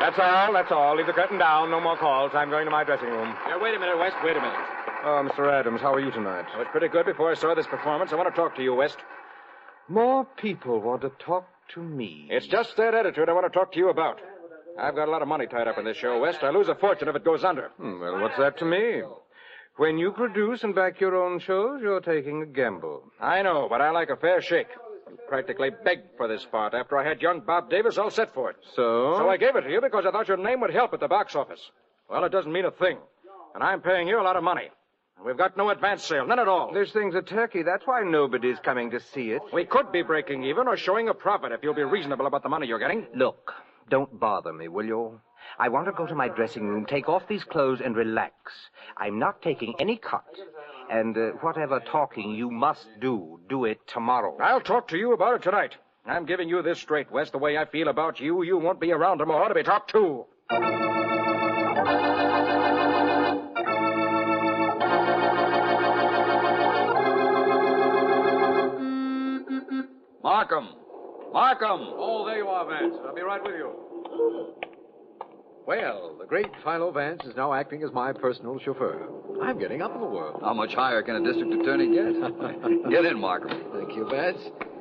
That's all. Leave the curtain down. No more calls. I'm going to my dressing room. Now, wait a minute, West. Wait a minute. Oh, Mr. Adams, how are you tonight? I was pretty good before I saw this performance. I want to talk to you, West. More people want to talk to me. It's just that attitude I want to talk to you about. I've got a lot of money tied up in this show, West. I lose a fortune if it goes under. Well, what's that to me? When you produce and back your own shows, you're taking a gamble. I know, but I like a fair shake. You practically begged for this part after I had young Bob Davis all set for it. So? So I gave it to you because I thought your name would help at the box office. Well, it doesn't mean a thing. And I'm paying you a lot of money. And we've got no advance sale, none at all. This thing's a turkey. That's why nobody's coming to see it. We could be breaking even or showing a profit if you'll be reasonable about the money you're getting. Look, don't bother me, will you? I want to go to my dressing room, take off these clothes, and relax. I'm not taking any cut. And whatever talking you must do it tomorrow. I'll talk to you about it tonight. I'm giving you this straight, West. The way I feel about you, you won't be around tomorrow to be talked to. Markham! Oh, there you are, Vance. I'll be right with you. Well, the great Philo Vance is now acting as my personal chauffeur. I'm getting up in the world. How much higher can a district attorney get? Get in, Markham. Thank you, Vance.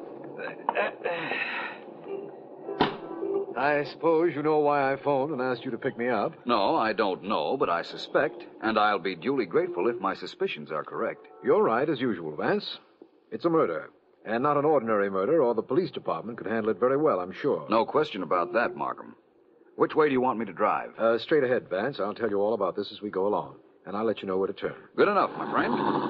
I suppose you know why I phoned and asked you to pick me up. No, I don't know, but I suspect, and I'll be duly grateful if my suspicions are correct. You're right, as usual, Vance. It's a murder, and not an ordinary murder, or the police department could handle it very well, I'm sure. No question about that, Markham. Which way do you want me to drive? Straight ahead, Vance. I'll tell you all about this as we go along, and I'll let you know where to turn. Good enough, my friend.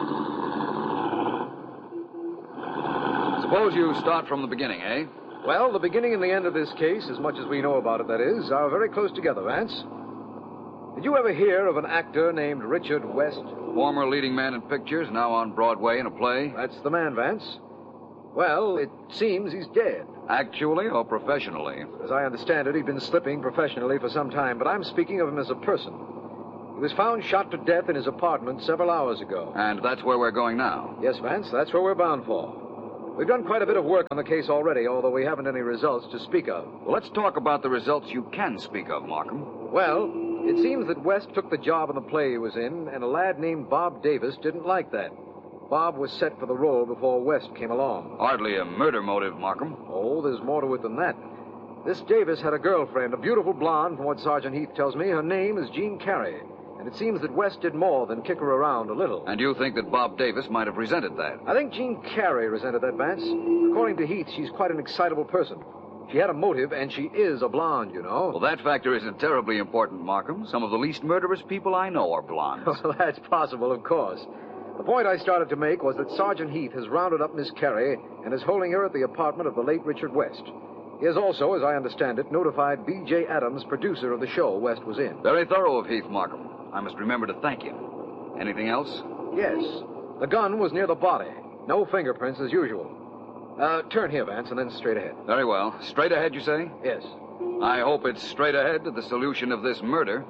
Suppose you start from the beginning, eh? Well, the beginning and the end of this case, as much as we know about it, that is, are very close together, Vance. Did you ever hear of an actor named Richard West? Former leading man in pictures, now on Broadway in a play. That's the man, Vance. Well, it seems he's dead. Actually or professionally? As I understand it, he'd been slipping professionally for some time, but I'm speaking of him as a person. He was found shot to death in his apartment several hours ago. And that's where we're going now? Yes, Vance, that's where we're bound for. We've done quite a bit of work on the case already, although we haven't any results to speak of. Well, let's talk about the results you can speak of, Markham. Well, it seems that West took the job in the play he was in, and a lad named Bob Davis didn't like that. Bob was set for the role before West came along. Hardly a murder motive, Markham. Oh, there's more to it than that. This Davis had a girlfriend, a beautiful blonde, from what Sergeant Heath tells me. Her name is Jean Carey. And it seems that West did more than kick her around a little. And you think that Bob Davis might have resented that? I think Jean Carey resented that, Vance. According to Heath, she's quite an excitable person. She had a motive, and she is a blonde, you know. Well, that factor isn't terribly important, Markham. Some of the least murderous people I know are blondes. Well, that's possible, of course. The point I started to make was that Sergeant Heath has rounded up Miss Carey and is holding her at the apartment of the late Richard West. He has also, as I understand it, notified B.J. Adams, producer of the show West was in. Very thorough of Heath, Markham. I must remember to thank you. Anything else? Yes. The gun was near the body. No fingerprints as usual. Turn here, Vance, and then straight ahead. Very well. Straight ahead, you say? Yes. I hope it's straight ahead to the solution of this murder.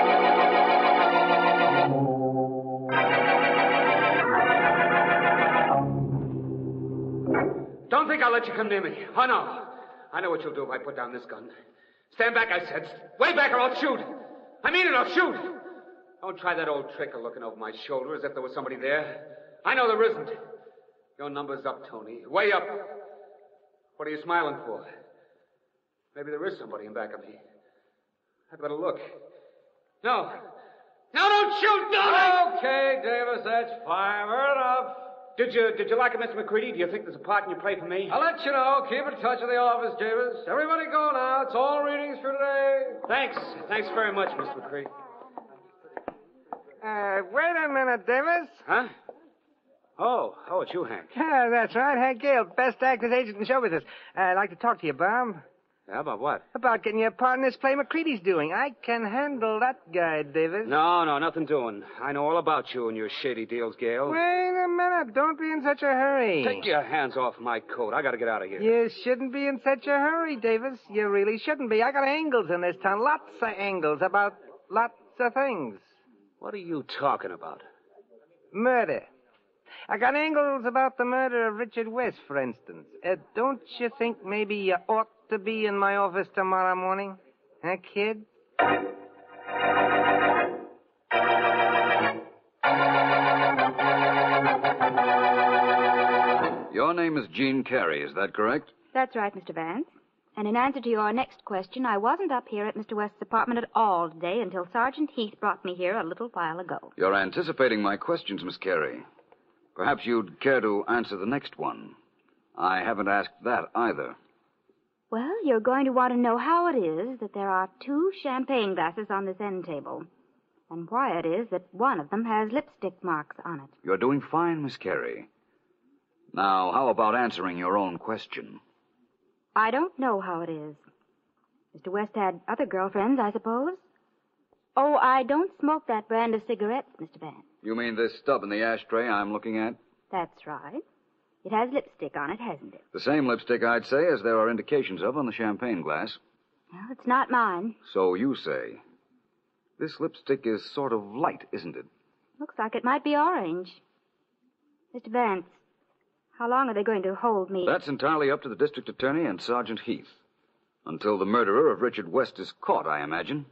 Don't think I'll let you come near me. Oh, no. I know what you'll do if I put down this gun. Stand back, I said. Way back or I'll shoot. I mean it, I'll shoot. Don't try that old trick of looking over my shoulder as if there was somebody there. I know there isn't. Your number's up, Tony. Way up. What are you smiling for? Maybe there is somebody in back of me. I'd better look. No. No, don't shoot, don't! Okay, Davis, that's fine. We're enough. Did you like it, Mr. McCready? Do you think there's a part in your play for me? I'll let you know. Keep in touch with the office, Davis. Everybody go now. It's all readings for today. Thanks. Thanks very much, Mr. McCready. Wait a minute, Davis. Huh? Oh, it's you, Hank. Yeah, that's right. Hank Gale, best actor's agent in show business. I'd like to talk to you, Bob. Yeah, about what? About getting you a part in this play McCready's doing. I can handle that guy, Davis. No, nothing doing. I know all about you and your shady deals, Gale. Wait a minute. Don't be in such a hurry. Take your hands off my coat. I gotta get out of here. You shouldn't be in such a hurry, Davis. You really shouldn't be. I got angles in this town. Lots of angles about lots of things. What are you talking about? Murder. I got angles about the murder of Richard West, for instance. Don't you think maybe you ought to be in my office tomorrow morning? Huh, kid? Your name is Jean Carey, is that correct? That's right, Mr. Vance. And in answer to your next question, I wasn't up here at Mr. West's apartment at all today until Sergeant Heath brought me here a little while ago. You're anticipating my questions, Miss Carey. Perhaps you'd care to answer the next one. I haven't asked that either. Well, you're going to want to know how it is that there are 2 champagne glasses on this end table, and why it is that one of them has lipstick marks on it. You're doing fine, Miss Carey. Now, how about answering your own question? I don't know how it is. Mr. West had other girlfriends, I suppose. Oh, I don't smoke that brand of cigarettes, Mr. Vance. You mean this stub in the ashtray I'm looking at? That's right. It has lipstick on it, hasn't it? The same lipstick, I'd say, as there are indications of on the champagne glass. Well, it's not mine. So you say. This lipstick is sort of light, isn't it? Looks like it might be orange. Mr. Vance, how long are they going to hold me? That's entirely up to the district attorney and Sergeant Heath. Until the murderer of Richard West is caught, I imagine.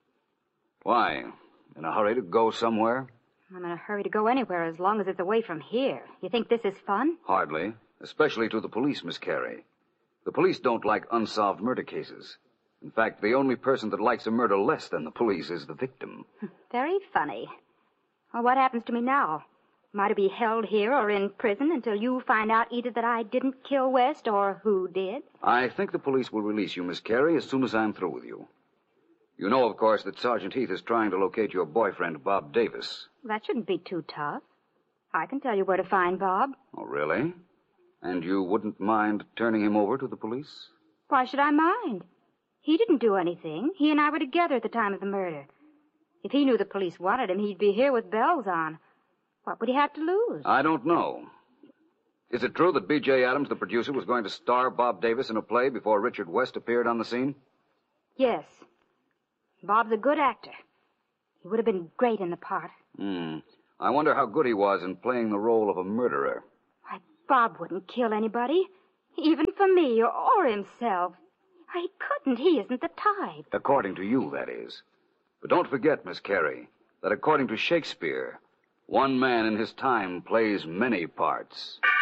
Why? In a hurry to go somewhere? I'm in a hurry to go anywhere as long as it's away from here. You think this is fun? Hardly. Especially to the police, Miss Carey. The police don't like unsolved murder cases. In fact, the only person that likes a murder less than the police is the victim. Very funny. Well, what happens to me now? Am I to be held here or in prison until you find out either that I didn't kill West or who did? I think the police will release you, Miss Carey, as soon as I'm through with you. You know, of course, that Sergeant Heath is trying to locate your boyfriend, Bob Davis. That shouldn't be too tough. I can tell you where to find Bob. Oh, really? And you wouldn't mind turning him over to the police? Why should I mind? He didn't do anything. He and I were together at the time of the murder. If he knew the police wanted him, he'd be here with bells on. What would he have to lose? I don't know. Is it true that B.J. Adams, the producer, was going to star Bob Davis in a play before Richard West appeared on the scene? Yes. Bob's a good actor. He would have been great in the part. I wonder how good he was in playing the role of a murderer. Why, Bob wouldn't kill anybody, even for me or himself. He couldn't. He isn't the type. According to you, that is. But don't forget, Miss Carey, that according to Shakespeare, one man in his time plays many parts.